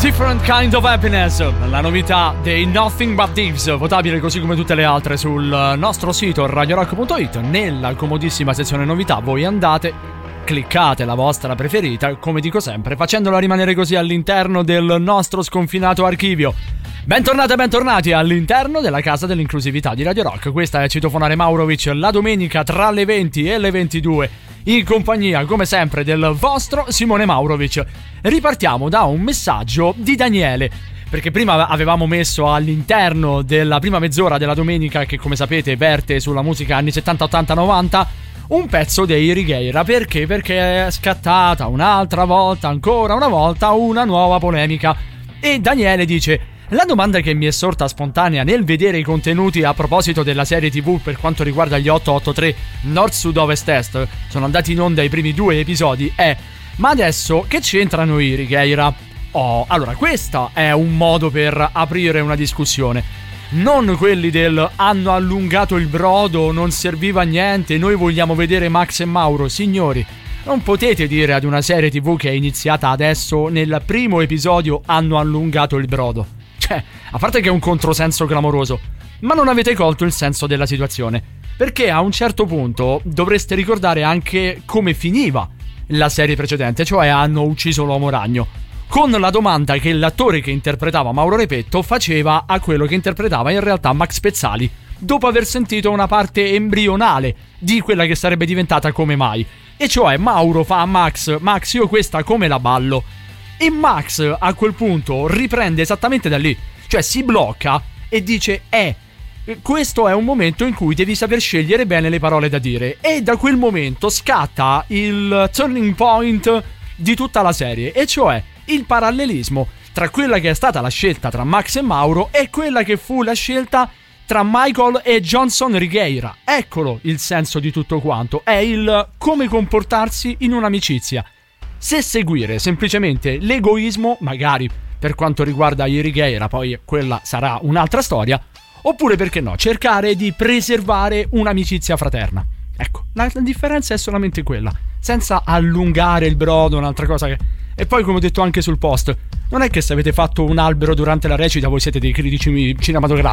Different Kind of Happiness, la novità dei Nothing But Thieves, votabile così come tutte le altre sul nostro sito radiorock.it. Nella comodissima sezione novità voi andate, cliccate la vostra preferita, come dico sempre, facendola rimanere così all'interno del nostro sconfinato archivio. Bentornate e bentornati all'interno della casa dell'inclusività di Radio Rock. Questa è Citofonare Maurovic, la domenica tra le 20 e le 22, in compagnia come sempre del vostro Simone Maurovic. Ripartiamo da un messaggio di Daniele, perché prima avevamo messo all'interno della prima mezz'ora della domenica, che come sapete verte sulla musica anni 70, 80, 90, un pezzo dei Righeira. Perché? Perché è scattata un'altra volta, ancora una volta, una nuova polemica. E Daniele dice: la domanda che mi è sorta spontanea nel vedere i contenuti a proposito della serie TV per quanto riguarda gli 883 Nord Sud Ovest Est, sono andati in onda i primi 2 episodi, è: ma adesso che c'entrano i Righeira? Oh, allora questo è un modo per aprire una discussione, non quelli del hanno allungato il brodo, non serviva a niente, noi vogliamo vedere Max e Mauro. Signori, non potete dire ad una serie TV che è iniziata adesso, nel primo episodio hanno allungato il brodo. Cioè, a parte che è un controsenso clamoroso, ma non avete colto il senso della situazione, perché a un certo punto dovreste ricordare anche come finiva la serie precedente, cioè hanno ucciso l'uomo ragno, con la domanda che l'attore che interpretava Mauro Repetto faceva a quello che interpretava in realtà Max Pezzali, dopo aver sentito una parte embrionale di quella che sarebbe diventata Come Mai, e cioè Mauro fa a Max: Max, io questa come la ballo? E Max a quel punto riprende esattamente da lì, cioè si blocca e dice: questo è un momento in cui devi saper scegliere bene le parole da dire. E da quel momento scatta il turning point di tutta la serie, e cioè il parallelismo tra quella che è stata la scelta tra Max e Mauro e quella che fu la scelta tra Michael e Johnson Righeira. Eccolo il senso di tutto quanto, è il come comportarsi in un'amicizia. Se seguire semplicemente l'egoismo, magari per quanto riguarda i Righeira, poi quella sarà un'altra storia, oppure perché no, cercare di preservare un'amicizia fraterna. Ecco, la differenza è solamente quella, senza allungare il brodo, un'altra cosa che... E poi, come ho detto anche sul post, non è che se avete fatto un albero durante la recita voi siete dei critici cinematografici.